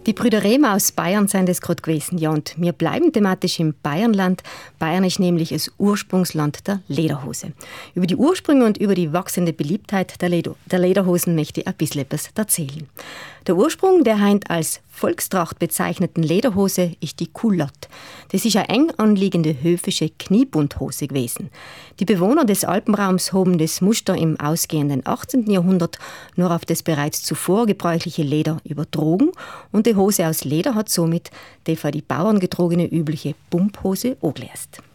Die Brüder Rehmer aus Bayern sind es gerade gewesen. Ja, und wir bleiben thematisch im Bayernland. Bayern ist nämlich das Ursprungsland der Lederhose. Über die Ursprünge und über die wachsende Beliebtheit der Lederhosen möchte ich ein bisschen etwas erzählen. Der Ursprung der heint als Volkstracht bezeichneten Lederhose ist die Culotte. Das ist eine eng anliegende höfische Kniebundhose gewesen. Die Bewohner des Alpenraums haben das Muster im ausgehenden 18. Jahrhundert nur auf das bereits zuvor gebräuchliche Leder übertrogen und die Hose aus Leder hat somit die für die Bauern getragene übliche Pumphose angelesen.